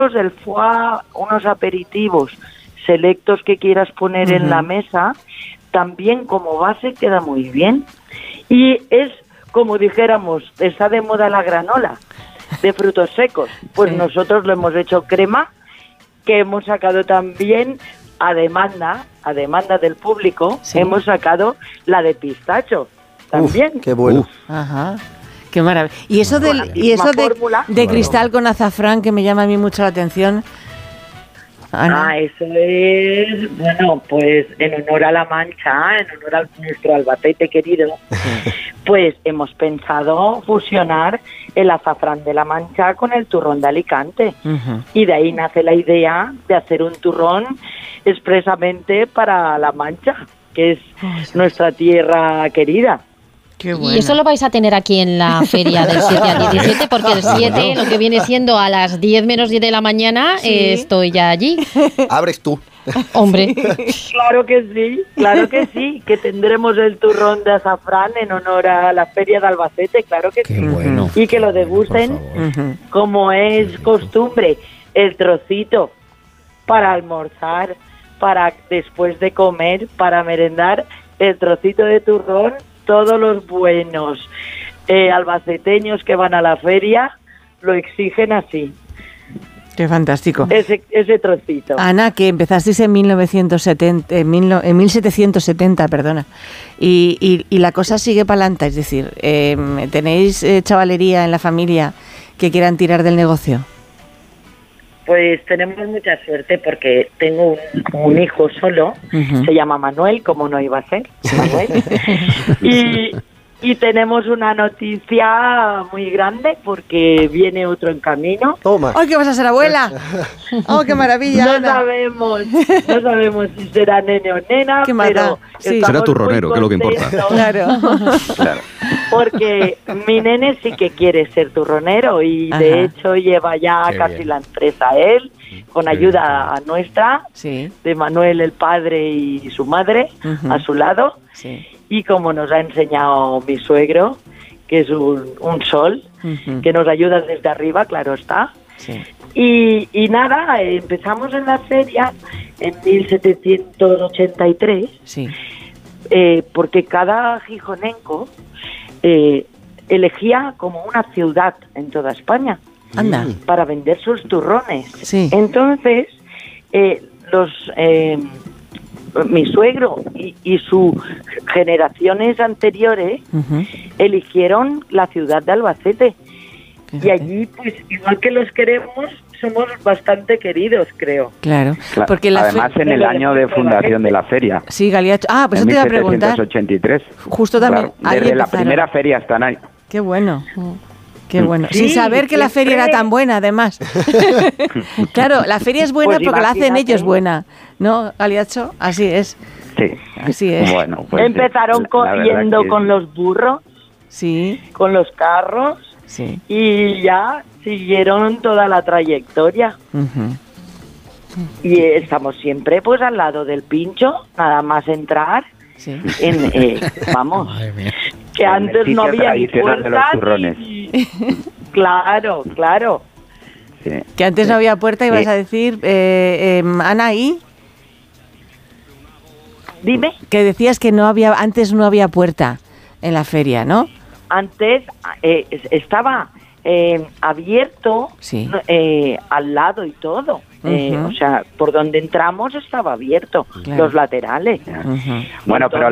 el foie, unos aperitivos selectos que quieras poner en la mesa, también como base queda muy bien. Y es como dijéramos, está de moda la granola de frutos secos. Pues nosotros lo hemos hecho crema, que hemos sacado también a demanda del público, hemos sacado la de pistacho también. Qué bueno. Ajá. Qué maravilla. Y eso de cristal con azafrán que me llama a mí mucho la atención. Ana. Eso es, bueno, pues en honor a La Mancha, en honor a nuestro Albacete querido, pues hemos pensado fusionar el azafrán de La Mancha con el turrón de Alicante. Y de ahí nace la idea de hacer un turrón expresamente para La Mancha, que es nuestra tierra querida. Y eso lo vais a tener aquí en la feria del 7 al 17, porque el 7, lo que viene siendo a las 10 menos 10 de la mañana, estoy ya allí. Abres tú. Hombre. Claro que sí, que tendremos el turrón de azafrán en honor a la feria de Albacete, claro que sí. Bueno. Y que lo degusten como es costumbre, el trocito para almorzar, para después de comer, para merendar, el trocito de turrón. Todos los buenos albaceteños que van a la feria lo exigen así. Qué fantástico. Ese trocito. Ana, que empezasteis en 1770, perdona. Y la cosa sigue para adelante, es decir, ¿tenéis chavalería en la familia que quieran tirar del negocio? Pues tenemos mucha suerte porque tengo un hijo solo, se llama Manuel, como no iba a ser, Manuel. Y tenemos una noticia muy grande porque viene otro en camino. Toma. ¡Ay, que vas a ser abuela! ¡Oh, qué maravilla! No sabemos si será nene o nena, pero será turronero, que es lo que importa. Claro. Porque mi nene sí que quiere ser turronero y de hecho lleva ya casi la empresa él, con ayuda nuestra, de Manuel el padre y su madre a su lado. Y como nos ha enseñado mi suegro, que es un sol, que nos ayuda desde arriba, claro está. Y nada, empezamos en la feria en 1783, porque cada gijonenco elegía como una ciudad en toda España para vender sus turrones. Entonces, mi suegro y sus generaciones anteriores eligieron la ciudad de Albacete. Y allí, pues, igual que los queremos, somos bastante queridos, creo. Claro. Porque además, en el año de fundación de la feria. Sí, Galiacho. Ah, pues eso te iba a preguntar. 1783. Justo también. Claro, desde la primera feria están ahí. Qué bueno. Qué bueno. Sin saber que la feria era tan buena, además. Claro, la feria es buena pues porque la hacen ellos buena. ¿No, Galiacho? Así es. Sí. Así es. Bueno, pues empezaron corriendo con los burros, con los carros, y ya siguieron toda la trayectoria. Y estamos siempre pues al lado del pincho, nada más entrar. Vamos, que antes no había ni puerta. Claro. Que antes no había puerta, ibas a decir, Ana, ¿y? Dime. Que decías que antes no había puerta en la feria, ¿no? Antes estaba abierto al lado y todo. O sea, por donde entramos estaba abierto, los laterales. Bueno, pero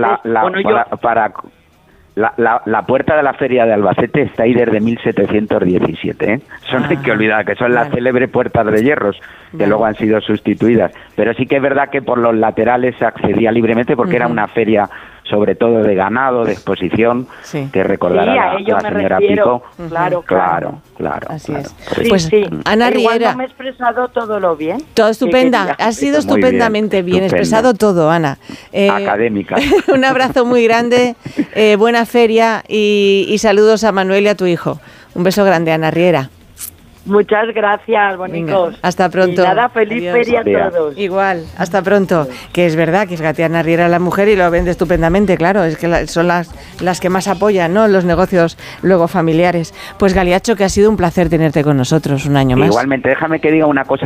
la puerta de la feria de Albacete está ahí desde 1717, ¿eh? Eso no hay que olvidar, que son las célebres puertas de hierros, que luego han sido sustituidas. Pero sí que es verdad que por los laterales se accedía libremente porque era una feria sobre todo de ganado, de exposición, que recordará la señora Pico. Claro. Así es. Pues Ana Riera. Igual no me he expresado todo lo bien. Todo estupenda. Has sido estupendamente bien expresado todo, Ana. Académica. Un abrazo muy grande, buena feria y saludos a Manuel y a tu hijo. Un beso grande, Ana Riera. Muchas gracias, bonitos. Hasta pronto. Y nada, feliz feria a todos. Igual, hasta pronto. Que es verdad que es Gatiana Riera la mujer y lo vende estupendamente, claro. Es que son las que más apoyan, ¿no?, los negocios luego familiares. Pues Galiacho, que ha sido un placer tenerte con nosotros un año más. Igualmente, déjame que diga una cosa